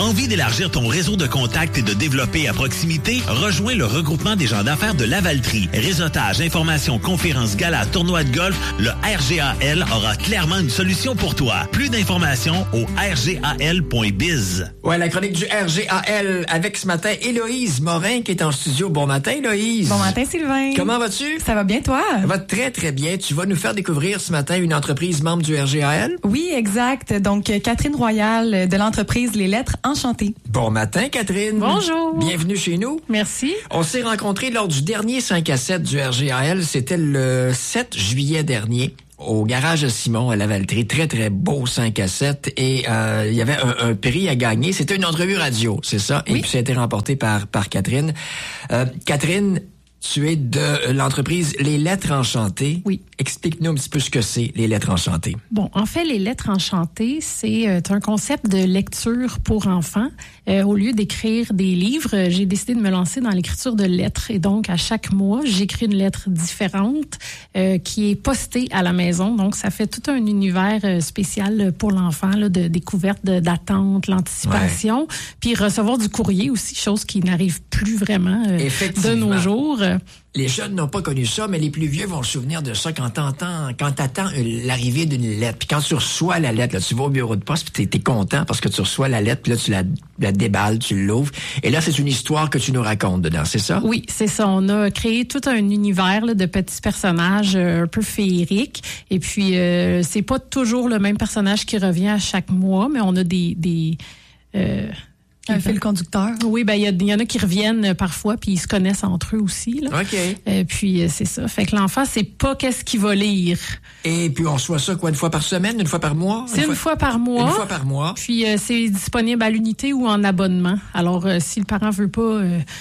Envie d'élargir ton réseau de contacts et de développer à proximité? Rejoins le regroupement des gens d'affaires de Lavaltrie. Réseautage, information, conférences, galas, tournois de golf, le RGAL aura clairement une solution pour toi. Plus d'informations au rgal.biz. Ouais, la chronique du RGAL avec ce matin Héloïse Morin qui est en studio. Bon matin, Héloïse. Bon matin, Sylvain. Comment vas-tu? Ça va bien, toi? Ça va très, très bien. Tu vas nous faire découvrir ce matin une entreprise membre du RGAL? Oui, exact. Donc, Catherine Royal de l'entreprise Les Lettres Enchantées. Bon matin, Catherine. Bonjour. Bienvenue chez nous. Merci. On s'est rencontrés lors du dernier 5 à 7 du RGAL. C'était le 7 juillet dernier. Au garage de Simon à Lavaltrie. Très, très beau 5 à 7. Et il y avait un prix à gagner. C'était une entrevue radio, c'est ça? Oui. Et puis ça a été remporté par Catherine. Catherine, tu es de l'entreprise Les Lettres Enchantées. Oui. Explique-nous un petit peu ce que c'est, Les Lettres Enchantées. Bon, en fait, les lettres enchantées, c'est un concept de lecture pour enfants. Au lieu d'écrire des livres, j'ai décidé de me lancer dans l'écriture de lettres. Et donc, à chaque mois, j'écris une lettre différente qui est postée à la maison. Donc, ça fait tout un univers spécial pour l'enfant, là, de découverte, d'attente, l'anticipation. Ouais. Puis recevoir du courrier aussi, chose qui n'arrive plus vraiment de nos jours. Les jeunes n'ont pas connu ça, mais les plus vieux vont se souvenir de ça quand t'attends l'arrivée d'une lettre. Puis quand tu reçois la lettre, là, tu vas au bureau de poste, puis t'es content parce que tu reçois la lettre, puis là, tu la déballes, tu l'ouvres. Et là, c'est une histoire que tu nous racontes dedans, c'est ça? Oui, c'est ça. On a créé tout un univers là, de petits personnages un peu féeriques. Et puis, c'est pas toujours le même personnage qui revient à chaque mois, mais on a un fil conducteur. Oui, ben il y en a qui reviennent parfois puis ils se connaissent entre eux aussi là. OK. Puis c'est ça. Fait que l'enfant sait pas qu'est-ce qu'il va lire. Et puis on reçoit ça quoi, une fois par semaine, une fois par mois? C'est une fois par mois. Une fois par mois. Puis c'est disponible à l'unité ou en abonnement. Alors si le parent veut pas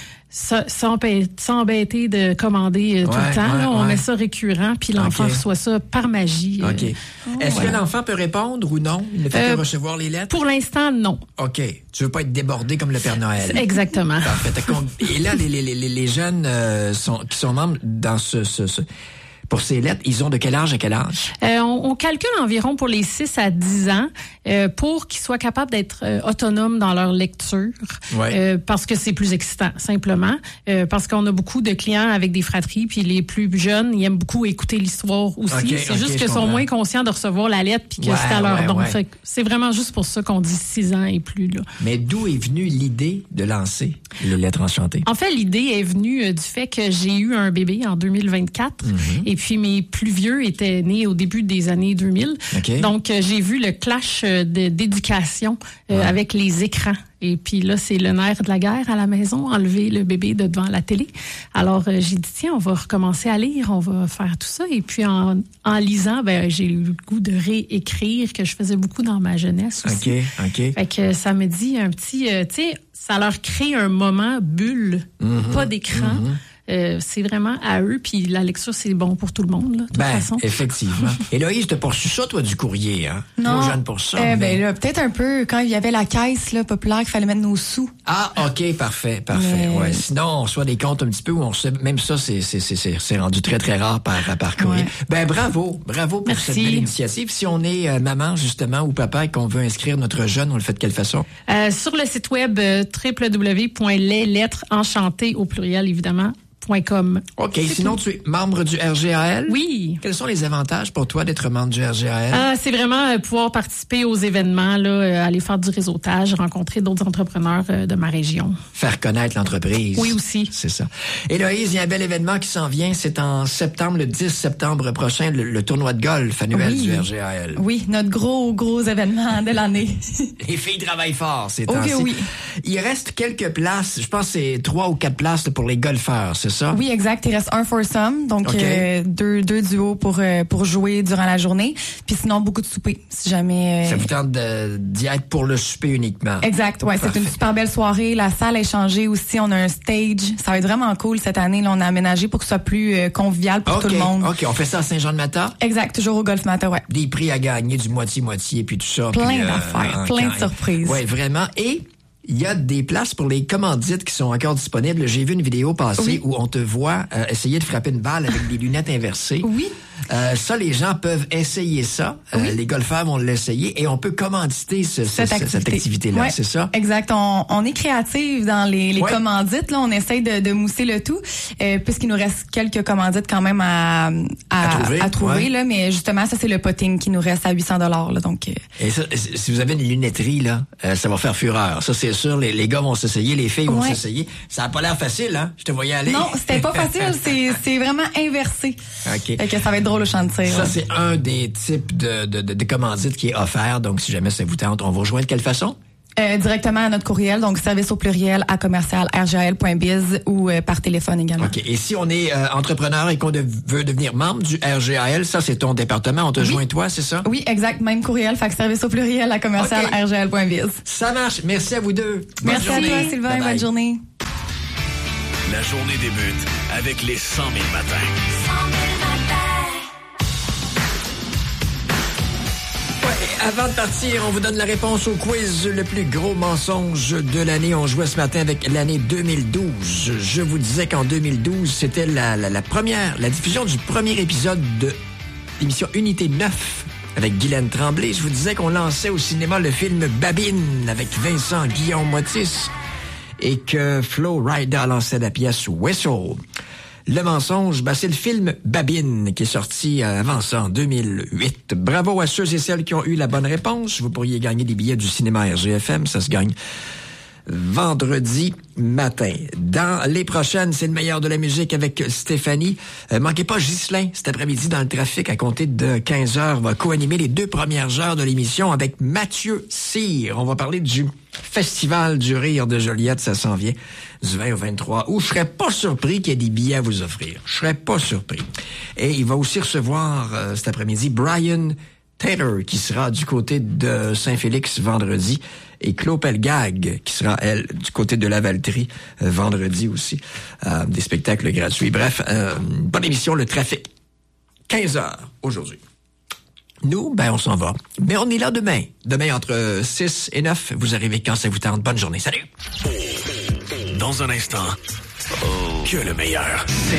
s'embêter de commander tout le temps, on met ça récurrent, puis l'enfant reçoit ça par magie. OK. Est-ce que l'enfant peut répondre ou non? Il ne fait que recevoir les lettres? Pour l'instant, non. OK. Tu veux pas être débordé comme le Père Noël. Exactement. Parfait. Et là, les jeunes qui sont membres dans pour ces lettres, ils ont de quel âge à quel âge? On calcule environ pour les 6 à 10 ans pour qu'ils soient capables d'être autonomes dans leur lecture. Ouais. Parce que c'est plus excitant, simplement. Parce qu'on a beaucoup de clients avec des fratries, puis les plus jeunes, ils aiment beaucoup écouter l'histoire aussi. Okay, c'est juste qu'ils sont moins conscients de recevoir la lettre puis que c'est à leur don. Fait que c'est vraiment juste pour ça qu'on dit 6 ans et plus. Là. Mais d'où est venue l'idée de lancer les lettres enchantées? En fait, l'idée est venue du fait que j'ai eu un bébé en 2024. Et puis, mes plus vieux étaient nés au début des années 2000. Okay. Donc, j'ai vu le clash d'éducation avec les écrans. Et puis là, c'est le nerf de la guerre à la maison, enlever le bébé de devant la télé. Alors, j'ai dit, tiens, on va recommencer à lire, on va faire tout ça. Et puis, en lisant, j'ai eu le goût de réécrire, que je faisais beaucoup dans ma jeunesse aussi. OK. Fait que ça me dit un petit, tu sais, ça leur crée un moment bulle, pas d'écran. C'est vraiment à eux, puis la lecture, c'est bon pour tout le monde, là, de toute façon. Effectivement. Héloïse, t'as pas reçu ça, toi, du courrier, hein? Non. Trop jeune pour ça. Là, peut-être un peu quand il y avait la caisse là, populaire qu'il fallait mettre nos sous. Ah, OK, parfait. Ouais. Sinon, on reçoit des comptes un petit peu où on reçoit, même ça, c'est rendu très, très rare par courrier. Ouais. Bravo pour cette belle initiative. Si on est maman, justement, ou papa et qu'on veut inscrire notre jeune, on le fait de quelle façon? Sur le site web www.leslettresenchantées au pluriel, évidemment, OK. Sinon, tu es membre du RGAL? Oui. Quels sont les avantages pour toi d'être membre du RGAL? C'est vraiment pouvoir participer aux événements, là, aller faire du réseautage, rencontrer d'autres entrepreneurs de ma région. Faire connaître l'entreprise. Oui, aussi. C'est ça. Héloïse, il y a un bel événement qui s'en vient. C'est en septembre, le 10 septembre prochain, le tournoi de golf annuel du RGAL. Oui, notre gros événement de l'année. Les filles travaillent fort ces temps-ci. Oui. Il reste quelques places. Je pense que c'est 3 ou 4 places pour les golfeurs, c'est ça? Oui, exact. Il reste un foursome, donc deux duos pour jouer durant la journée. Puis sinon, beaucoup de souper, si jamais... Ça vous tente d'y être pour le souper uniquement? Exact, ouais. Parfait. C'est une super belle soirée. La salle est changée aussi. On a un stage. Ça va être vraiment cool cette année. Là, on a aménagé pour que ce soit plus convivial pour tout le monde. OK, on fait ça à Saint-Jean-de-Mata? Exact, toujours au Golf Mata, ouais. Des prix à gagner, du moitié-moitié, puis tout ça. Plein d'affaires, plein de surprises. Oui, vraiment. Et... il y a des places pour les commandites qui sont encore disponibles. J'ai vu une vidéo passer où on te voit essayer de frapper une balle avec des lunettes inversées. Oui. Ça, les gens peuvent essayer ça. Les golfeurs vont l'essayer et on peut commanditer cette activité-là, ouais, c'est ça? Exact. On est créatifs dans les commandites. Là, on essaye de mousser le tout, puisqu'il nous reste quelques commandites quand même à trouver là, mais justement, ça, c'est le potting qui nous reste à $800. Là, donc, Et ça, si vous avez une lunetterie, là, ça va faire fureur. Ça, c'est sûr. Les gars vont s'essayer, les filles vont s'essayer. Ça n'a pas l'air facile, hein? Je te voyais aller. Non, c'était pas facile. C'est vraiment inversé. OK. Fait que ça va être drôle au champ de tir. Ça, c'est un des types de commandites qui est offert. Donc, si jamais ça vous tente, on vous rejoint de quelle façon? Directement à notre courriel, donc service au pluriel à commercial.rgal.biz ou par téléphone également. OK. Et si on est entrepreneur et qu'on veut devenir membre du RGAL, ça, c'est ton département. On te joint toi, c'est ça? Oui, exact. Même courriel, fait que service au pluriel à commercial.rgal.biz. Ça marche. Merci à vous deux. Merci à toi, Sylvain. Bye bye. Bonne journée. La journée débute avec les 100 000 matins. 100 000 matins. Avant de partir, on vous donne la réponse au quiz. Le plus gros mensonge de l'année. On jouait ce matin avec l'année 2012. Je vous disais qu'en 2012, c'était la diffusion du premier épisode de l'émission Unité 9 avec Guylaine Tremblay. Je vous disais qu'on lançait au cinéma le film Babine avec Vincent Guillaume-Motis et que Flo Rida lançait la pièce Whistle. Le mensonge, c'est le film Babine qui est sorti avant ça, en 2008. Bravo à ceux et celles qui ont eu la bonne réponse. Vous pourriez gagner des billets du cinéma RGFM. Ça se gagne vendredi matin. Dans les prochaines, c'est le meilleur de la musique avec Stéphanie. Manquez pas Ghislain cet après-midi dans le trafic à compter de 15h. Va co-animer les 2 premières heures de l'émission avec Mathieu Cyr. On va parler du Festival du rire de Joliette. Ça s'en vient du 20 au 23 août. Je serais pas surpris qu'il y ait des billets à vous offrir. Je serais pas surpris. Et il va aussi recevoir cet après-midi Brian Taylor qui sera du côté de Saint-Félix vendredi et Claude Pelgag qui sera, elle, du côté de Lavaltrie vendredi aussi. Des spectacles gratuits. Bref, bonne émission, le trafic. 15h aujourd'hui. Nous, on s'en va. Mais on est là demain. Demain, entre 6 et 9, vous arrivez quand ça vous tente. Bonne journée. Salut! Dans un instant, que le meilleur.